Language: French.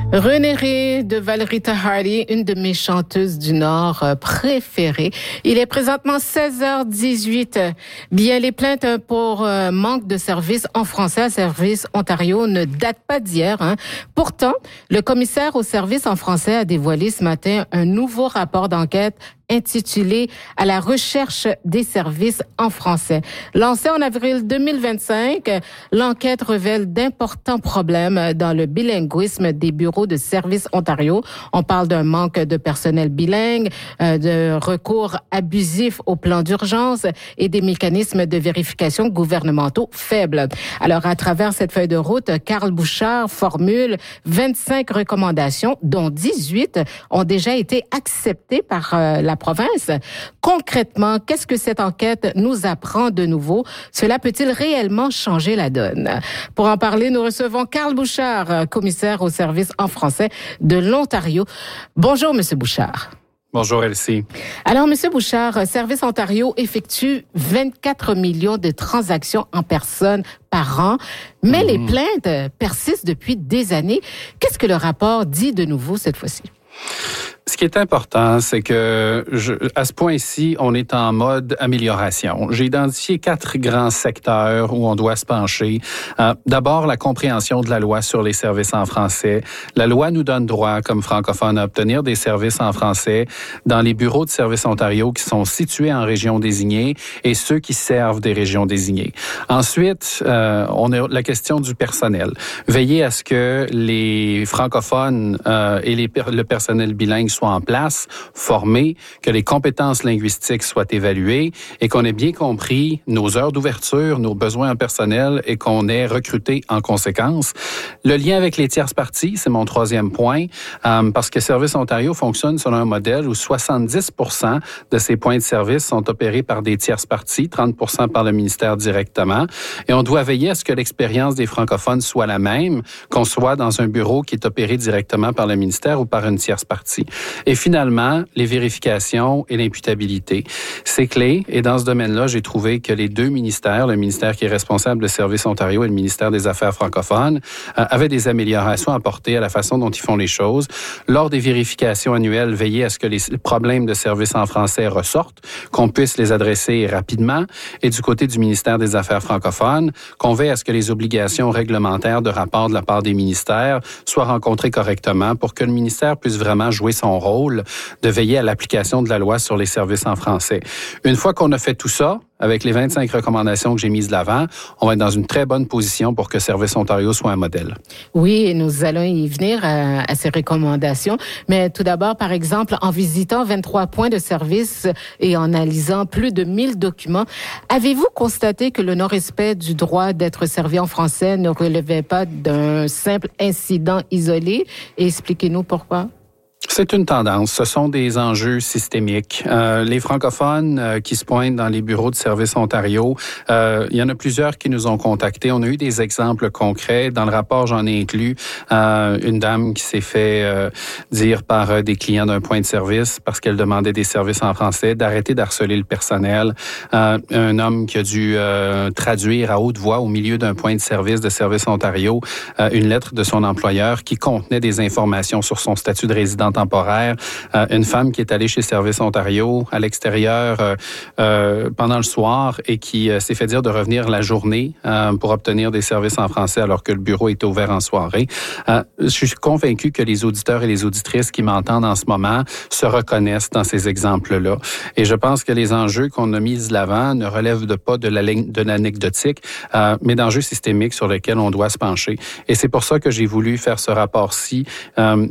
Renéré de Valérie Tahari, une de mes chanteuses du Nord préférées. Il est présentement 16h18. Bien, les plaintes pour manque de services en français à Service Ontario ne datent pas d'hier. Pourtant, le commissaire au service en français a dévoilé ce matin un nouveau rapport d'enquête intitulé « À la recherche des services en français ». Lancé en avril 2025, l'enquête révèle d'importants problèmes dans le bilinguisme des bureaux de Service Ontario. On parle d'un manque de personnel bilingue, de recours abusif au plan d'urgence et des mécanismes de vérification gouvernementaux faibles. Alors, à travers cette feuille de route, Carl Bouchard formule 25 recommandations, dont 18 ont déjà été acceptées par la province. Concrètement, qu'est-ce que cette enquête nous apprend de nouveau? Cela peut-il réellement changer la donne? Pour en parler, nous recevons Carl Bouchard, commissaire au service en français de l'Ontario. Bonjour, Monsieur Bouchard. Bonjour, Elsie. Alors, Monsieur Bouchard, Service Ontario effectue 24 millions de transactions en personne par an, mais les plaintes persistent depuis des années. Qu'est-ce que le rapport dit de nouveau cette fois-ci? Ce qui est important, c'est que à ce point-ci, on est en mode amélioration. J'ai identifié 4 grands secteurs où on doit se pencher. D'abord, la compréhension de la loi sur les services en français. La loi nous donne droit, comme francophones, à obtenir des services en français dans les bureaux de Service Ontario qui sont situés en régions désignées et ceux qui servent des régions désignées. Ensuite, on a la question du personnel. Veiller à ce que les francophones et le personnel bilingue soient en place, formés, que les compétences linguistiques soient évaluées et qu'on ait bien compris nos heures d'ouverture, nos besoins en personnel et qu'on ait recruté en conséquence. Le lien avec les tierces parties, c'est mon 3e point, parce que Service Ontario fonctionne selon un modèle où 70% de ces points de service sont opérés par des tierces parties, 30% par le ministère directement. Et on doit veiller à ce que l'expérience des francophones soit la même, qu'on soit dans un bureau qui est opéré directement par le ministère ou par une tierce partie. Et finalement, les vérifications et l'imputabilité. C'est clé. Et dans ce domaine-là, j'ai trouvé que les 2 ministères, le ministère qui est responsable de Service Ontario et le ministère des Affaires francophones, avaient des améliorations à apporter à la façon dont ils font les choses. Lors des vérifications annuelles, veiller à ce que les problèmes de service en français ressortent, qu'on puisse les adresser rapidement. Et du côté du ministère des Affaires francophones, qu'on veille à ce que les obligations réglementaires de rapport de la part des ministères soient rencontrées correctement pour que le ministère puisse vraiment jouer son rôle de veiller à l'application de la loi sur les services en français. Une fois qu'on a fait tout ça, avec les 25 recommandations que j'ai mises de l'avant, on va être dans une très bonne position pour que Service Ontario soit un modèle. Oui, nous allons y venir à ces recommandations. Mais tout d'abord, par exemple, en visitant 23 points de service et en analysant plus de 1000 documents, avez-vous constaté que le non-respect du droit d'être servi en français ne relevait pas d'un simple incident isolé? Et expliquez-nous pourquoi. C'est une tendance. Ce sont des enjeux systémiques. Les francophones qui se pointent dans les bureaux de Service Ontario, il y en a plusieurs qui nous ont contactés. On a eu des exemples concrets. Dans le rapport, j'en ai inclus une dame qui s'est fait dire par des clients d'un point de service, parce qu'elle demandait des services en français, d'arrêter d'harceler le personnel. Un homme qui a dû traduire à haute voix au milieu d'un point de service de Service Ontario une lettre de son employeur qui contenait des informations sur son statut de résident temporaire. Une femme qui est allée chez Service Ontario à l'extérieur pendant le soir et qui s'est fait dire de revenir la journée pour obtenir des services en français alors que le bureau était ouvert en soirée. Je suis convaincu que les auditeurs et les auditrices qui m'entendent en ce moment se reconnaissent dans ces exemples-là. Et je pense que les enjeux qu'on a mis de l'avant ne relèvent pas de l'anecdotique, mais d'enjeux systémiques sur lesquels on doit se pencher. Et c'est pour ça que j'ai voulu faire ce rapport-ci